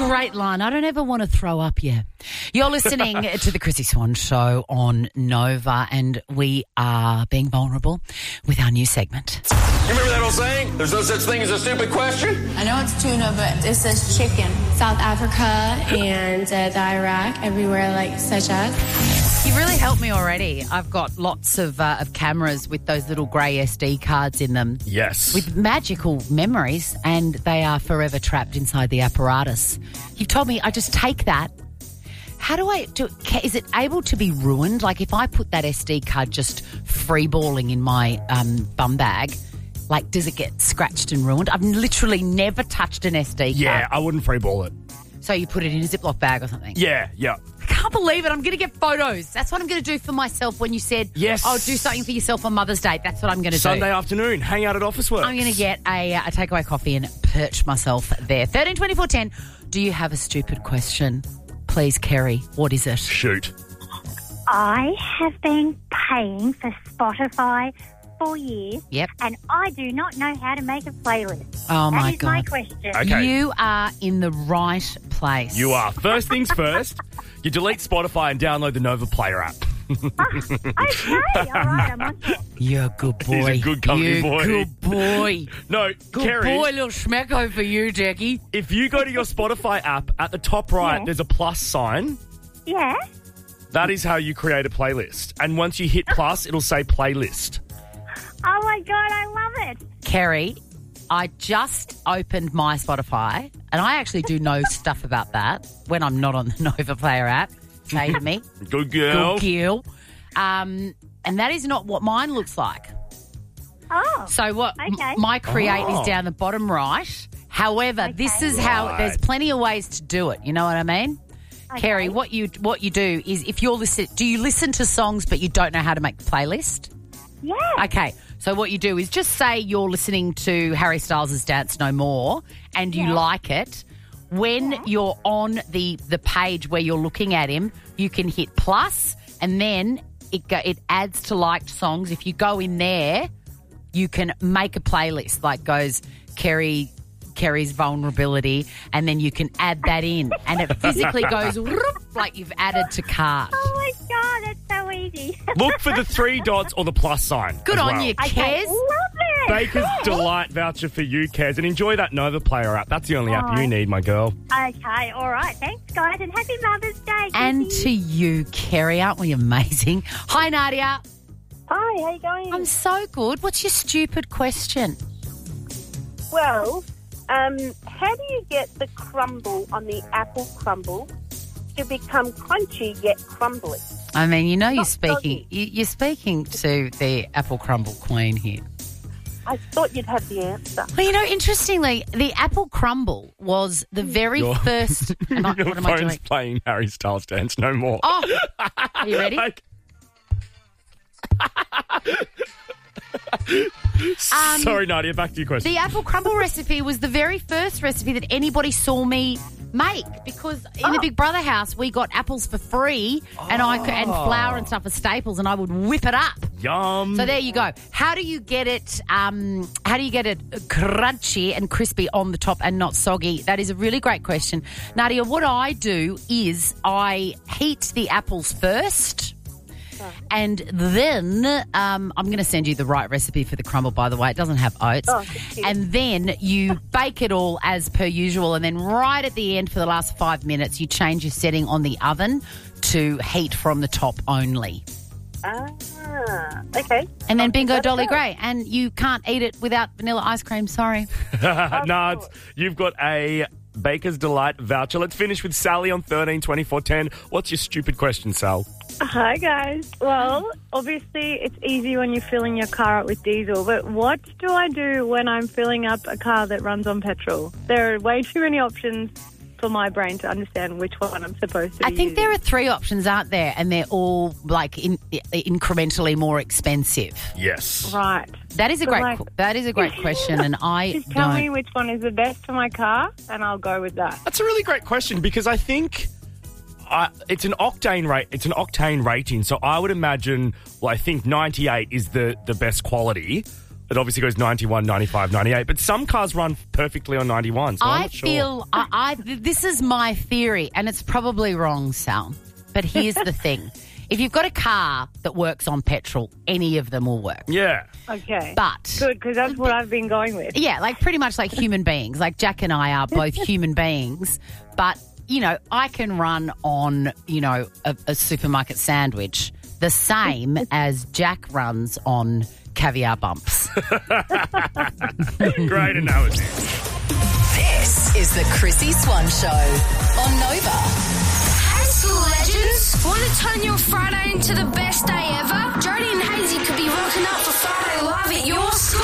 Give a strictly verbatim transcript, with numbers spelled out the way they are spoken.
Great line. I don't ever want to throw up yet. You're listening to the Chrissy Swan Show on Nova, and we are being vulnerable with our new segment. You remember that old saying? There's no such thing as a stupid question? I know it's tuna, but it says chicken. South Africa and uh, the Iraq, everywhere like such as. You really helped me already. I've got lots of uh, of cameras with those little grey S D cards in them. Yes. With magical memories, and they are forever trapped inside the apparatus. You've told me I just take that. How do I do? Is it able to be ruined? Like if I put that S D card just freeballing in my um, bum bag, like does it get scratched and ruined? I've literally never touched an S D card. Yeah, I wouldn't freeball it. So you put it in a Ziploc bag or something? Yeah, yeah. I can't believe it. I'm going to get photos. That's what I'm going to do for myself when you said, yes, oh, do something for yourself on Mother's Day. That's what I'm going to do. Sunday afternoon, hang out at Officeworks. I'm going to get a, a takeaway coffee and perch myself there. thirteen twenty-four ten. Do you have a stupid question? Please, Kerry, what is it? Shoot. I have been paying for Spotify for years. Yep. And I do not know how to make a playlist. Oh, that my is God. my question. Okay. You are in the right place. You are. First things first, you delete Spotify and download the Nova Player app. Okay, all right, I'm on top. You're a good boy. He's a good company You're boy. good boy. No, Good Kerry, boy, little schmecko for you, Jackie. if you go to your Spotify app, at the top right, Yeah. there's a plus sign. Yeah. That is how you create a playlist. And once you hit plus, it'll say playlist. Oh, my God, I love it. Kerry, I just opened my Spotify, and I actually do know stuff about that when I'm not on the Nova Player app. Say to me. Good girl. Good girl. Um, and that is not what mine looks like. Oh. So what Okay. m- my create Oh. is down the bottom right. However, Okay. this is how Right. there's plenty of ways to do it. You know what I mean? Okay. Kerry, what you what you do is if you're listen, do you listen to songs but you don't know how to make the playlist? Yeah. Okay, so what you do is just say you're listening to Harry Styles' Dance No More and you Yeah. like it. When you're on the, the page where you're looking at him, you can hit plus and then it go, it adds to liked songs. If you go in there, you can make a playlist like goes Kerry Kerry's vulnerability, and then you can add that in and it physically goes whoop, like you've added to cart. Oh, my God, that's so easy. Look for the three dots or the plus sign. Good as on well. you, Okay, Kez. love it. Baker's Delight voucher for you, Kez. And enjoy that Nova Player app. That's the only app you Right. need, my girl. Okay, all right. Thanks, guys, and happy Mother's Day. And Kissy. to you, Kerry, aren't we amazing? Hi, Nadia. Hi, how you going? I'm so good. What's your stupid question? Well, um, how do you get the crumble on the apple crumble to become crunchy yet crumbly? I mean, you know, you're Not speaking. soggy. You, you're speaking to the apple crumble queen here. I thought you'd have the answer. Well, you know, interestingly, the apple crumble was the very Your- first. Am I, Your what am I phone's doing? playing Harry Styles Dance No More. Oh, are you ready? Like- Um, Sorry, Nadia, back to your question. The apple crumble recipe was the very first recipe that anybody saw me make because in the Big Brother house we got apples for free and I could, and flour and stuff as staples and I would whip it up. Yum. So there you go. How do you get it? Um, how do you get it crunchy and crispy on the top and not soggy? That is a really great question, Nadia. What I do is I heat the apples first. And then um, I'm going to send you the right recipe for the crumble, by the way. It doesn't have oats. Oh, thank you. And then you bake it all as per usual. And then right at the end for the last five minutes, you change your setting on the oven to heat from the top only. Ah, okay. And then bingo, That's Dolly it. Gray. And you can't eat it without vanilla ice cream. Sorry. no, it's, you've got a Baker's Delight voucher. Let's finish with Sally on thirteen twenty-four ten. What's your stupid question, Sal? Hi, guys. Well, obviously, it's easy when you're filling your car up with diesel, but what do I do when I'm filling up a car that runs on petrol? There are way too many options for my brain to understand which one I'm supposed to be I think using. there are three options, aren't there? And they're all like in, incrementally more expensive. Yes. Right. That is a So, great like- that is a great question, and I Just tell don't. me which one is the best for my car, and I'll go with that. That's a really great question because I think uh, it's an octane rate. It's an octane rating, so I would imagine. Well, I think ninety-eight is the the best quality. it obviously goes ninety-one, ninety-five, ninety-eight. But some cars run perfectly on ninety-one, so I'm I not sure. feel, I, I, this is my theory, and it's probably wrong, Sal. But here's the thing. If you've got a car that works on petrol, any of them will work. Yeah. Okay. But Good, because that's what I've been going with. yeah, like pretty much like human beings. Like Jack and I are both human beings, but you know, I can run on, you know, a, a supermarket sandwich the same as Jack runs on caviar bumps. Great analogy. This is the Chrissy Swan Show on Nova. Hey, school legends. Want to turn your Friday into the best day ever? Jody and Hazy could be rocking up for Friday Live at your school.